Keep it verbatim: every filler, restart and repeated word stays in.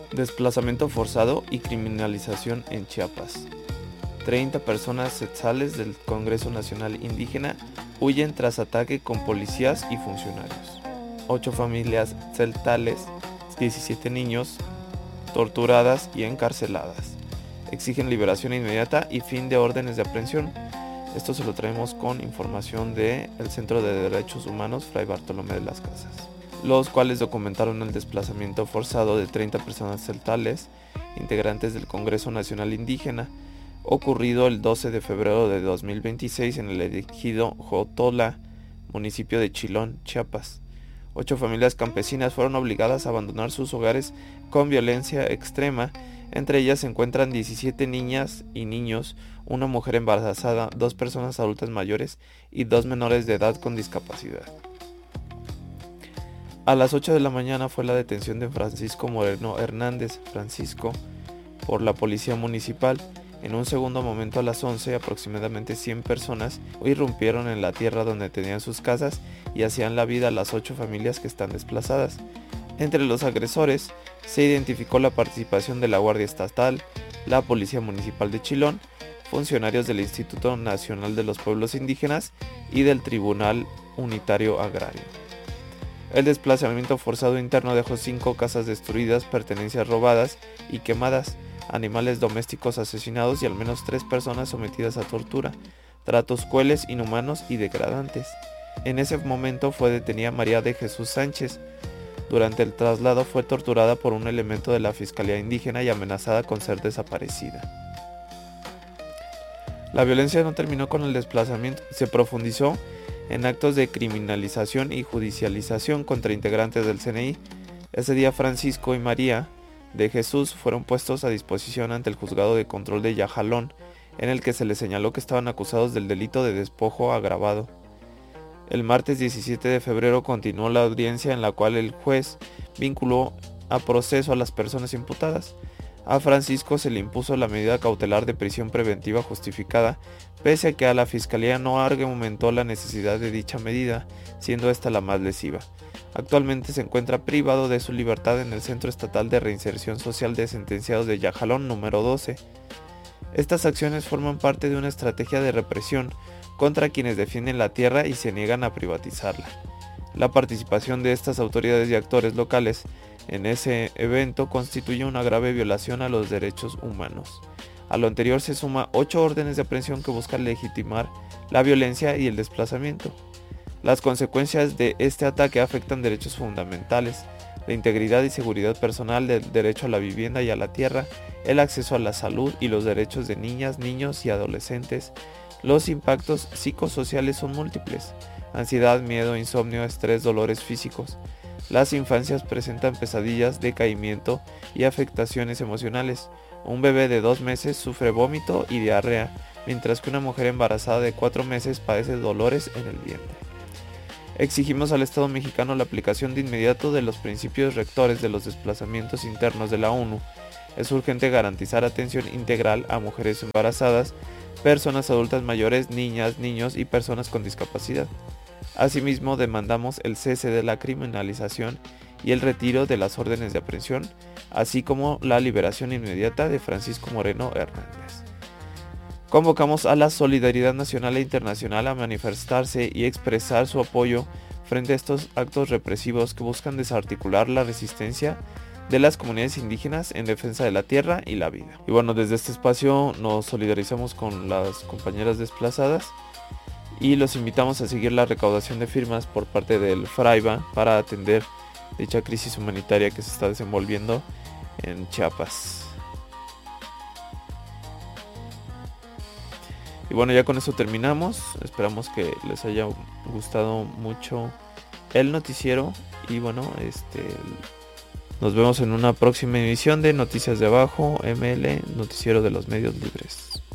Desplazamiento forzado y criminalización en Chiapas. treinta personas setzales del Congreso Nacional Indígena huyen tras ataque con policías y funcionarios. ocho familias celtales, diecisiete niños, torturadas y encarceladas. Exigen liberación inmediata y fin de órdenes de aprehensión. Esto se lo traemos con información del Centro de Derechos Humanos Fray Bartolomé de las Casas, los cuales documentaron el desplazamiento forzado de treinta personas celtales, integrantes del Congreso Nacional Indígena, ocurrido el doce de febrero de dos mil veintiséis en el ejido Jotola, municipio de Chilón, Chiapas. Ocho familias campesinas fueron obligadas a abandonar sus hogares con violencia extrema. Entre ellas se encuentran diecisiete niñas y niños, una mujer embarazada, dos personas adultas mayores y dos menores de edad con discapacidad. A las ocho de la mañana fue la detención de Francisco Moreno Hernández, Francisco, por la policía municipal. En un segundo momento, a las once, aproximadamente cien personas irrumpieron en la tierra donde tenían sus casas y hacían la vida a las ocho familias que están desplazadas. Entre los agresores se identificó la participación de la Guardia Estatal, la Policía Municipal de Chilón, funcionarios del Instituto Nacional de los Pueblos Indígenas y del Tribunal Unitario Agrario. El desplazamiento forzado interno dejó cinco casas destruidas, pertenencias robadas y quemadas, animales domésticos asesinados y al menos tres personas sometidas a tortura, tratos crueles, inhumanos y degradantes. En ese momento fue detenida María de Jesús Sánchez. Durante el traslado fue torturada por un elemento de la Fiscalía Indígena y amenazada con ser desaparecida. La violencia no terminó con el desplazamiento, se profundizó en actos de criminalización y judicialización contra integrantes del C N I. Ese día Francisco y María de Jesús fueron puestos a disposición ante el Juzgado de Control de Yajalón, en el que se les señaló que estaban acusados del delito de despojo agravado. El martes diecisiete de febrero continuó la audiencia en la cual el juez vinculó a proceso a las personas imputadas. A Francisco se le impuso la medida cautelar de prisión preventiva justificada, pese a que a la Fiscalía no argumentó la necesidad de dicha medida, siendo esta la más lesiva. Actualmente se encuentra privado de su libertad en el Centro Estatal de Reinserción Social de Sentenciados de Yajalón número doce. Estas acciones forman parte de una estrategia de represión contra quienes defienden la tierra y se niegan a privatizarla. La participación de estas autoridades y actores locales en ese evento constituye una grave violación a los derechos humanos. A lo anterior se suma ocho órdenes de aprehensión que buscan legitimar la violencia y el desplazamiento. Las consecuencias de este ataque afectan derechos fundamentales, la integridad y seguridad personal, el derecho a la vivienda y a la tierra, el acceso a la salud y los derechos de niñas, niños y adolescentes. Los impactos psicosociales son múltiples: ansiedad, miedo, insomnio, estrés, dolores físicos. Las infancias presentan pesadillas, decaimiento y afectaciones emocionales. Un bebé de dos meses sufre vómito y diarrea, mientras que una mujer embarazada de cuatro meses padece dolores en el vientre. Exigimos al Estado mexicano la aplicación de inmediato de los principios rectores de los desplazamientos internos de la ONU. Es urgente garantizar atención integral a mujeres embarazadas, personas adultas mayores, niñas, niños y personas con discapacidad. Asimismo, demandamos el cese de la criminalización y el retiro de las órdenes de aprehensión, así como la liberación inmediata de Francisco Moreno Hernández. Convocamos a la solidaridad nacional e internacional a manifestarse y expresar su apoyo frente a estos actos represivos que buscan desarticular la resistencia de las comunidades indígenas en defensa de la tierra y la vida. Y bueno, desde este espacio nos solidarizamos con las compañeras desplazadas y los invitamos a seguir la recaudación de firmas por parte del FRAIBA para atender dicha crisis humanitaria que se está desenvolviendo en Chiapas. Y bueno, ya con eso terminamos. Esperamos que les haya gustado mucho el noticiero y bueno, este nos vemos en una próxima emisión de Noticias de Abajo, M L, Noticiero de los Medios Libres.